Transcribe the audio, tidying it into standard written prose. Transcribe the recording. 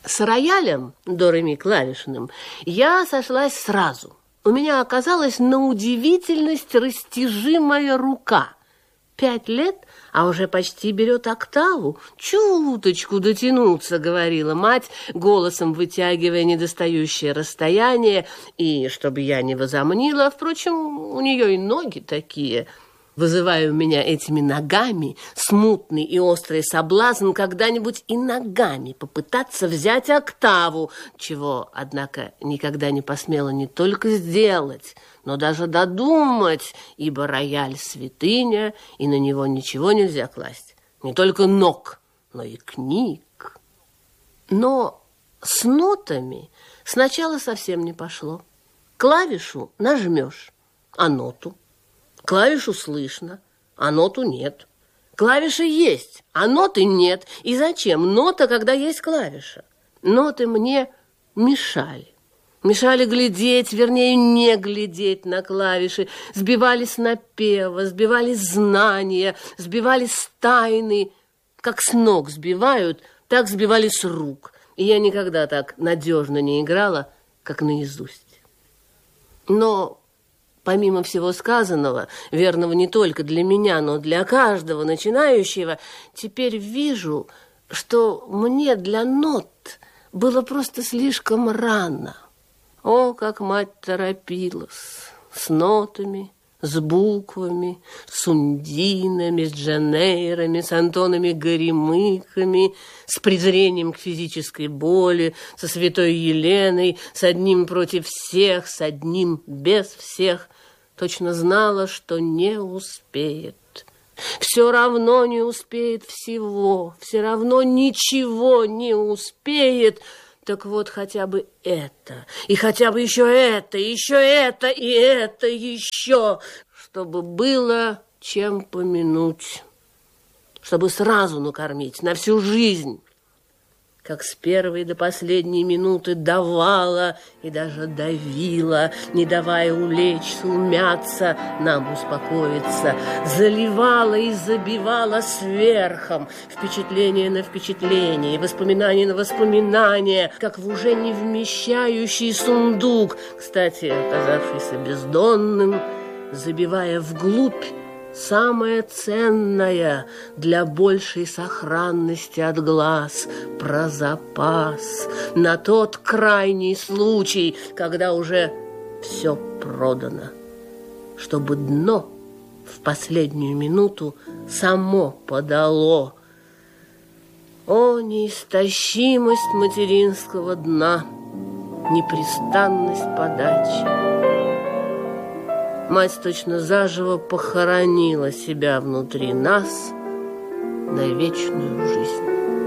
С роялем, до-ре-ми клавишным, я сошлась сразу. У меня оказалась на удивительность растяжимая рука. 5 лет, а уже почти берет октаву. Чуточку дотянуться, говорила мать, голосом вытягивая недостающее расстояние. И, чтобы я не возомнила, впрочем, у нее и ноги такие, вызывая у меня этими ногами смутный и острый соблазн когда-нибудь и ногами попытаться взять октаву, чего, однако, никогда не посмела не только сделать, но даже додумать, ибо рояль святыня, и на него ничего нельзя класть, не только ног, но и книг. Но с нотами сначала совсем не пошло. Клавишу нажмешь, а ноту? Клавишу слышно, а ноту нет. Клавиша есть, а ноты нет. И зачем нота, когда есть клавиша? Ноты мне мешали. Мешали глядеть, вернее, не глядеть на клавиши. Сбивали с напева, сбивали знания, сбивали с тайны. Как с ног сбивают, так сбивали с рук. И я никогда так надежно не играла, как наизусть. Но помимо всего сказанного, верного не только для меня, но для каждого начинающего, теперь вижу, что мне для нот было просто слишком рано. О, как мать торопилась! С нотами, с буквами, с ундинами, с джанейрами, с антонами горемыками, с презрением к физической боли, со святой Еленой, с одним против всех, с одним без всех. Точно знала, что не успеет. Все равно не успеет всего, все равно ничего не успеет. Так вот, хотя бы это, и хотя бы еще это, и это еще, чтобы было чем помянуть, чтобы сразу накормить на всю жизнь. Как с первой до последней минуты давала и даже давила, не давая улечься, умяться, нам успокоиться, заливала и забивала сверхом, впечатление на впечатление, воспоминание на воспоминание, как в уже не вмещающий сундук, кстати, оказавшийся бездонным, забивая вглубь самое ценное для большей сохранности от глаз про запас на тот крайний случай, когда уже все продано, чтобы дно в последнюю минуту само подало. О, неистощимость материнского дна, непрестанность подачи! Мать точно заживо похоронила себя внутри нас на вечную жизнь.